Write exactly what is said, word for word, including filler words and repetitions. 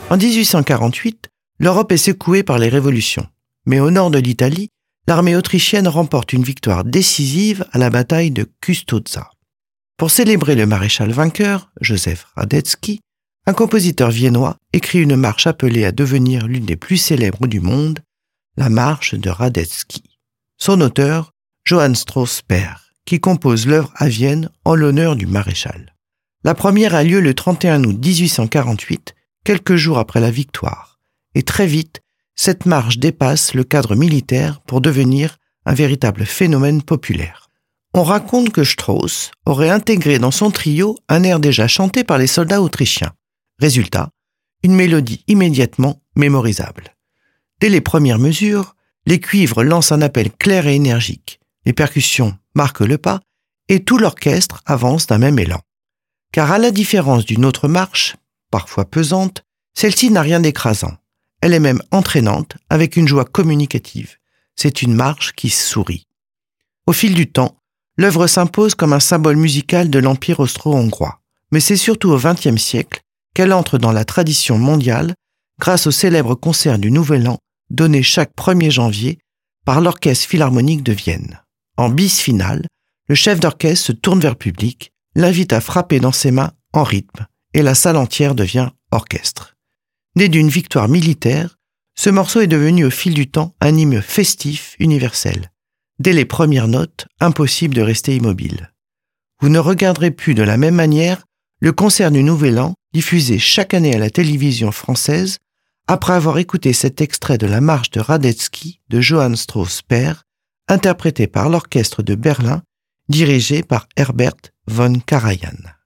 En dix-huit cent quarante-huit, l'Europe est secouée par les révolutions. Mais au nord de l'Italie, l'armée autrichienne remporte une victoire décisive à la bataille de Custozza. Pour célébrer le maréchal vainqueur, Józef Radetzky, un compositeur viennois écrit une marche appelée à devenir l'une des plus célèbres du monde, la marche de Radetzky. Son auteur, Johann Strauss père, qui compose l'œuvre à Vienne en l'honneur du maréchal. La première a lieu le trente et un août dix-huit cent quarante-huit, quelques jours après la victoire, et très vite, cette marche dépasse le cadre militaire pour devenir un véritable phénomène populaire. On raconte que Strauss aurait intégré dans son trio un air déjà chanté par les soldats autrichiens. Résultat, une mélodie immédiatement mémorisable. Dès les premières mesures, les cuivres lancent un appel clair et énergique, les percussions marquent le pas et tout l'orchestre avance d'un même élan. Car à la différence d'une autre marche, parfois pesante, celle-ci n'a rien d'écrasant. Elle est même entraînante avec une joie communicative. C'est une marche qui sourit. Au fil du temps, l'œuvre s'impose comme un symbole musical de l'Empire austro-hongrois. Mais c'est surtout au vingtième siècle qu'elle entre dans la tradition mondiale grâce au célèbre concert du Nouvel An donné chaque premier janvier par l'Orchestre philharmonique de Vienne. En bis finale, le chef d'orchestre se tourne vers le public, l'invite à frapper dans ses mains en rythme et la salle entière devient orchestre. Né d'une victoire militaire, ce morceau est devenu au fil du temps un hymne festif universel. Dès les premières notes, impossible de rester immobile. Vous ne regarderez plus de la même manière le concert du Nouvel An diffusé chaque année à la télévision française après avoir écouté cet extrait de la marche de Radetzky de Johann Strauss père, interprété par l'orchestre de Berlin, dirigé par Herbert von Karajan.